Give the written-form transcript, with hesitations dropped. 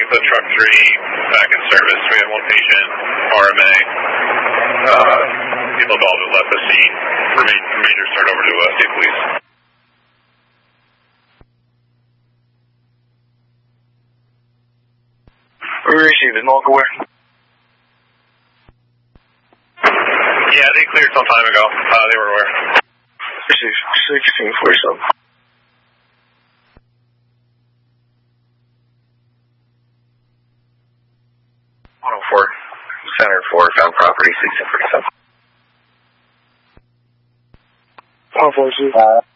the truck 3 back in service. We have one patient, RMA. People involved have left the scene. Remainders turned over to state police. We received it, Malcolm where? Yeah, they cleared some time ago. They were aware. Received 1647. 104, Center 4, found property, 1647. 104,